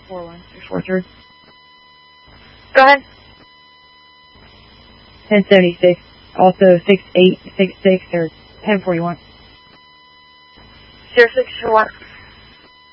1041-643. Go ahead. 1076. Also 6866 or 1041. 0641.